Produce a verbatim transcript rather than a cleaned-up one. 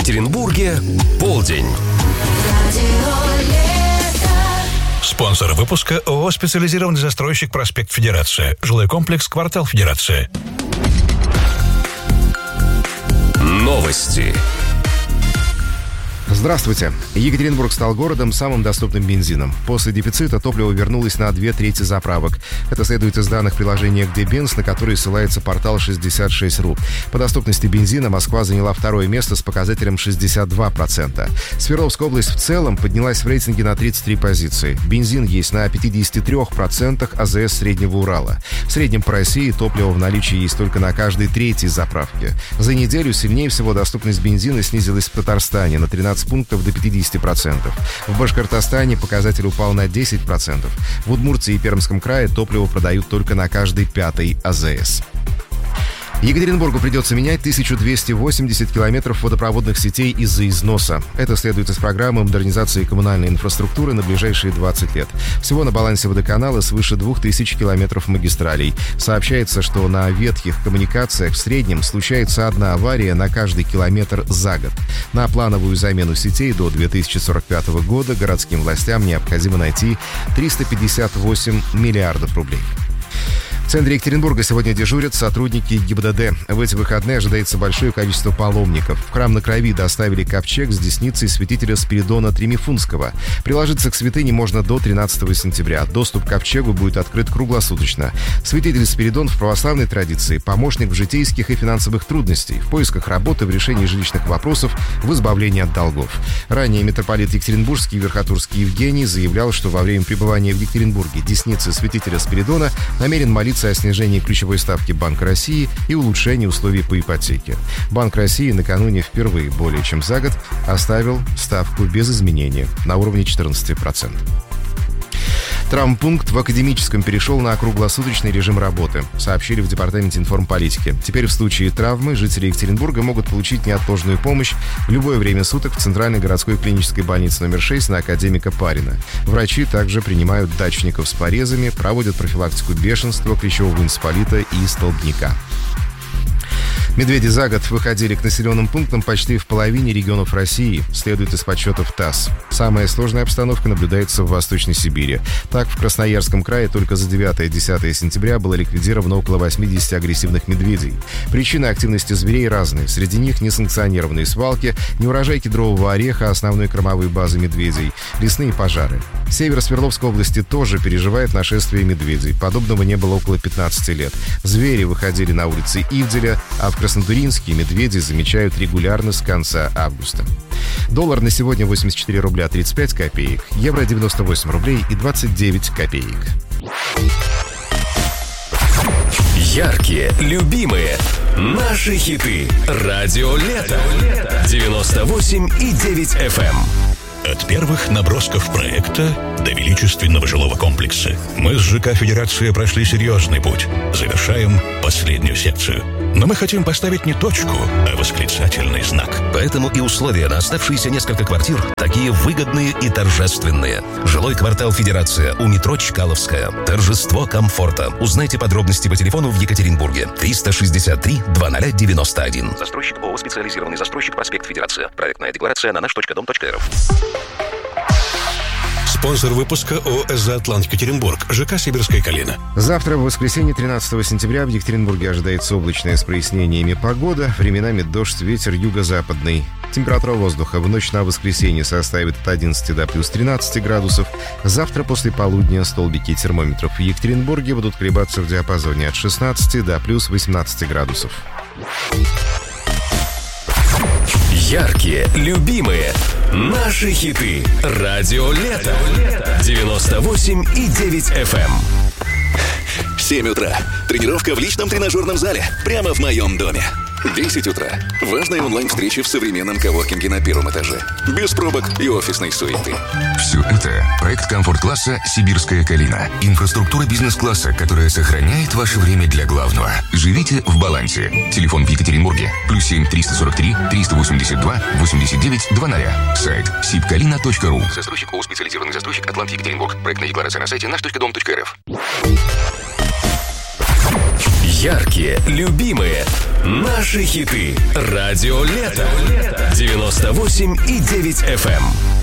Екатеринбурге полдень. Спонсор выпуска ООО «Специализированный застройщик Проспект Федерация». Жилой комплекс «Квартал Федерация». Новости. Здравствуйте. Екатеринбург стал городом с самым доступным бензином. После дефицита топливо вернулось на две трети заправок. Это следует из данных приложения «Где бенз», на который ссылается портал шестьдесят шесть точка ру. По доступности бензина Москва заняла второе место с показателем шестьдесят два процента. Свердловская область в целом поднялась в рейтинге на тридцать три позиции. Бензин есть на пятьдесят три процента АЗС Среднего Урала. В среднем по России топливо в наличии есть только на каждой третьей заправке. За неделю сильнее всего доступность бензина снизилась в Татарстане на тринадцать пунктов до пятидесяти процентов. В Башкортостане показатель упал на десять процентов. В Удмуртии и Пермском крае топливо продают только на каждой пятой АЗС. Екатеринбургу придется менять тысячу двести восемьдесят километров водопроводных сетей из-за износа. Это следует из программы модернизации коммунальной инфраструктуры на ближайшие двадцать лет. Всего на балансе водоканала свыше двух тысяч километров магистралей. Сообщается, что на ветхих коммуникациях в среднем случается одна авария на каждый километр за год. На плановую замену сетей до две тысячи сорок пятого года городским властям необходимо найти триста пятьдесят восемь миллиардов рублей. В центре Екатеринбурга сегодня дежурят сотрудники ГИБДД. В эти выходные ожидается большое количество паломников. В храм на Крови доставили ковчег с десницей святителя Спиридона Тремифунского. Приложиться к святыне можно до тринадцатого сентября. Доступ к ковчегу будет открыт круглосуточно. Святитель Спиридон в православной традиции помощник в житейских и финансовых трудностях, в поисках работы, в решении жилищных вопросов, в избавлении от долгов. Ранее митрополит Екатеринбургский и Верхотурский Евгений заявлял, что во время пребывания в Екатеринбурге десницы святителя Спиридона намерен молиться о снижении ключевой ставки Банка России и улучшении условий по ипотеке. Банк России накануне впервые более чем за год оставил ставку без изменения на уровне четырнадцати процентов. Травмпункт в Академическом перешел на круглосуточный режим работы, сообщили в Департаменте информполитики. Теперь в случае травмы жители Екатеринбурга могут получить неотложную помощь в любое время суток в Центральной городской клинической больнице номер шесть на Академика Парина. Врачи также принимают дачников с порезами, проводят профилактику бешенства, клещевого энцефалита и столбняка. Медведи за год выходили к населенным пунктам почти в половине регионов России, следует из подсчетов ТАСС. Самая сложная обстановка наблюдается в Восточной Сибири. Так, в Красноярском крае только за девятое-десятое сентября было ликвидировано около восьмидесяти агрессивных медведей. Причины активности зверей разные. Среди них несанкционированные свалки, неурожай кедрового ореха, основной кормовой базы медведей, лесные пожары. Север Свердловской области тоже переживает нашествие медведей. Подобного не было около пятнадцати лет. Звери выходили на улицы Ивделя, а в Краснотуринске медведи замечают регулярно с конца августа. Доллар на сегодня восемьдесят четыре рубля тридцать пять копеек, евро девяносто восемь рублей и двадцать девять копеек. Яркие, любимые, наши хиты. Радио Лето. девяносто восемь и девять эф эм. От первых набросков проекта до величественного жилого комплекса мы с ЖК «Федерация» прошли серьезный путь. Завершаем последнюю секцию. Но мы хотим поставить не точку, а восклицательный знак. Поэтому и условия на оставшиеся несколько квартир такие выгодные и торжественные. Жилой квартал «Федерация» у метро Чкаловская. Торжество комфорта. Узнайте подробности по телефону в Екатеринбурге. триста шестьдесят три двадцать девяносто один. Застройщик ООО «Специализированный застройщик Проспект Федерация». Проектная декларация на наш точка дом точка эр эф. Спонсор выпуска ООО «Эзоатлант Екатеринбург», ЖК «Сибирская Калина». Завтра, в воскресенье, тринадцатого сентября, в Екатеринбурге ожидается облачная с прояснениями погода, временами дождь, ветер юго-западный. Температура воздуха в ночь на воскресенье составит от одиннадцати до плюс тринадцати градусов. Завтра после полудня столбики термометров в Екатеринбурге будут колебаться в диапазоне от шестнадцати до плюс восемнадцати градусов. Яркие, любимые, наши хиты. Радио Лето. девяносто восемь и девять эф эм. семь утра. Тренировка в личном тренажерном зале. Прямо в моем доме. десять утра. Важная онлайн-встреча в современном коворкинге на первом этаже. Без пробок и офисной суеты. Все это проект комфорт-класса «Сибирская Калина». Инфраструктура бизнес-класса, которая сохраняет ваше время для главного. Живите в балансе. Телефон в Екатеринбурге. Плюс семь триста сорок три триста восемьдесят два восемьдесят девять двадцать. Сайт сибкалина точка ру. Застройщик ООО «Специализированный застройщик Атлант Екатеринбург». Проектная декларация на сайте наш точка дом точка эр эф. Яркие, любимые, наши хиты. Радио Лето. девяносто девяносто восемь и девять эф эм.